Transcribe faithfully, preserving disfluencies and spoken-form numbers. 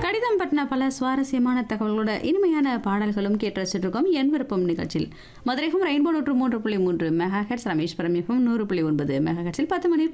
கடிதம் பற்றின பல சுவாரஸ்யமான தகவல்களோட இனிமையான பாடல்களும் கேட்டு ரசிச்சிருக்கோம் என் விருப்பம் நிகழ்ச்சியில். மதுரைக்கும் ரெயின்போ நூற்று மூன்று புள்ளி மூன்று மெகா ஹெட்ஸ், ராமேஸ்வரம் எஃப்எம் நூறு புள்ளி ஒன்பது மெகா ஹெட்ஸில் பத்து மணி